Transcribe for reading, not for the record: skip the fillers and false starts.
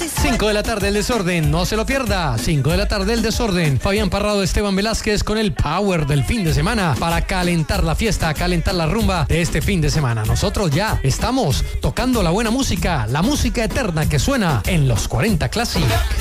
5 de la tarde, El Desorden, no se lo pierda. 5 de la tarde, El Desorden. Fabián Parrado, Esteban Velázquez con el power del fin de semana para calentar la fiesta, calentar la rumba de este fin de semana. Nosotros ya estamos tocando la buena música, la música eterna que suena en los 40 Classic.